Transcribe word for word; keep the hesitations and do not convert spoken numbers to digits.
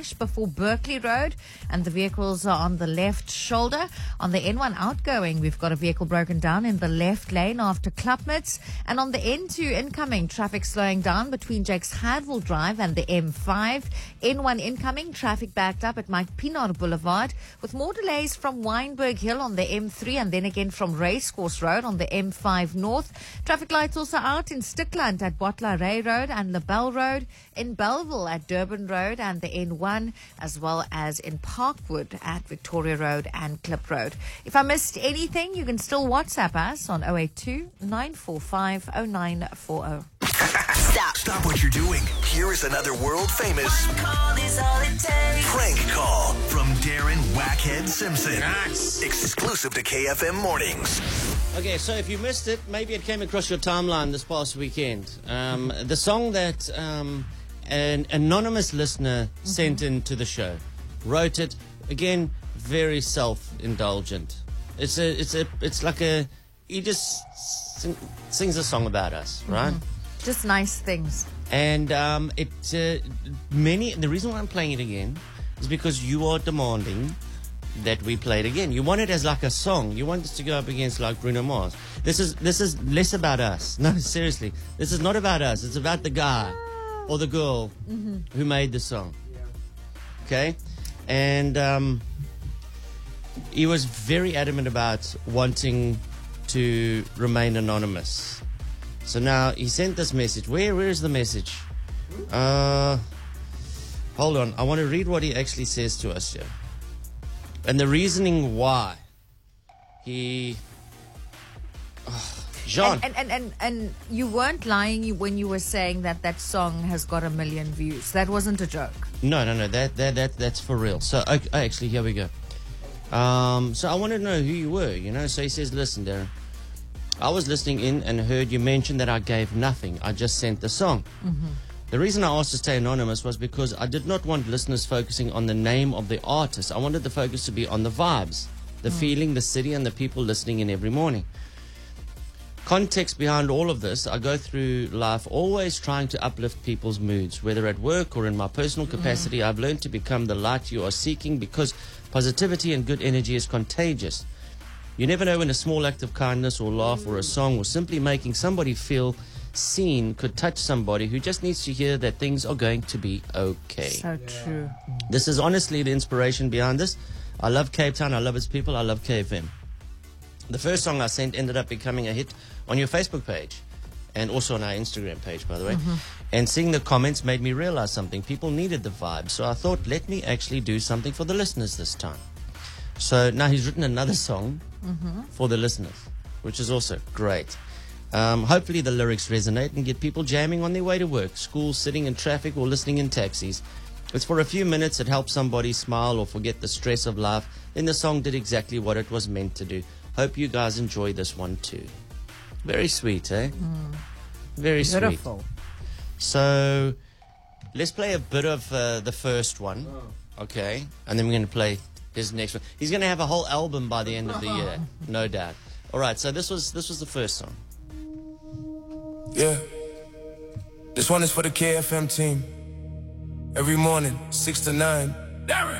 crash before Berkeley Road, and the vehicles are on the left shoulder. On the N one outgoing, we've got a vehicle broken down in the left lane after Klapmitz. And on the N two incoming, traffic slowing down between Jakes Hadwell Drive and the M five. N one incoming, traffic backed up at Mike Pienaar Boulevard, with more delays from Wynberg Hill on the M three and then again from Racecourse Road on the M five North. Traffic lights also out in Stickland at Bottler Ray Road and LaBelle Road, in Belleville at Durban Road and the N one, as well as in Parkwood at Victoria Road and Clip Road. If I missed anything, you can still WhatsApp us on oh eight two, nine four five, oh nine four oh. Stop. Stop what you're doing. Here is another world-famous One call is all it takes. prank call from Darren Wackhead Simpson. Nice. Exclusive to K F M Mornings. Okay, so if you missed it, maybe it came across your timeline this past weekend. Um, the song that um, an anonymous listener mm-hmm. sent in to the show, wrote it, again, very self-indulgent. It's a, it's a, it's like a, he just sing, sings a song about us, right? Mm-hmm. Just nice things. And um, it, uh, many, the reason why I'm playing it again is because you are demanding that we play it again. You want it as like a song. You want us to go up against like Bruno Mars. This is this is less about us. No, seriously. This is not about us. It's about the guy or the girl mm-hmm. who made the song. Okay? And um, he was very adamant about wanting to remain anonymous. So now he sent this message. Where where is the message? Uh, hold on. I want to read what he actually says to us here. And the reasoning why he, oh, Jean. And, and, and, and, and you weren't lying when you were saying that that song has got a million views. That wasn't a joke. No, no, no. That that that that's for real. So okay, actually, here we go. Um, so I wanted to know who you were. You know. So he says, "Listen, Darren. I was listening in and heard you mention that I gave nothing. I just sent the song." Mm-hmm. The reason I asked to stay anonymous was because I did not want listeners focusing on the name of the artist. I wanted the focus to be on the vibes, the mm. feeling, the city, and the people listening in every morning. Context behind all of this, I go through life always trying to uplift people's moods, whether at work or in my personal capacity. Mm. I've learned to become the light you are seeking because positivity and good energy is contagious. You never know when a small act of kindness or laugh or a song or simply making somebody feel seen could touch somebody who just needs to hear that things are going to be okay. So true. This is honestly the inspiration behind this. I love Cape Town. I love its people. I love K F M. The first song I sent ended up becoming a hit on your Facebook page and also on our Instagram page, by the way. Mm-hmm. And seeing the comments made me realize something. People needed the vibe. So I thought, let me actually do something for the listeners this time. So now he's written another song mm-hmm. for the listeners, which is also great. Um, hopefully the lyrics resonate and get people jamming on their way to work, school, sitting in traffic, or listening in taxis. It's for a few minutes. It helps somebody smile or forget the stress of life. Then the song did exactly what it was meant to do. Hope you guys enjoy this one too. Very sweet, eh? Mm. Very sweet. Beautiful. So let's play a bit of uh, the first one, okay? And then we're going to play his next one. He's going to have a whole album by the end of the year, no doubt. All right, so this was this was the first song. Yeah, this one is for the K F M team. Every morning, six to nine. Darren.